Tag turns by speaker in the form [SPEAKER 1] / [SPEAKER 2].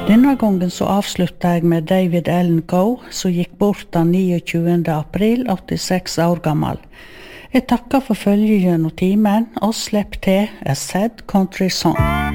[SPEAKER 1] Denne gången så avsluttet jeg med David Allen Coe, som gikk bort den 29. april, 86 år gammel. Jeg takker for følget gjennom timen, og slepp til A Sad Country Song.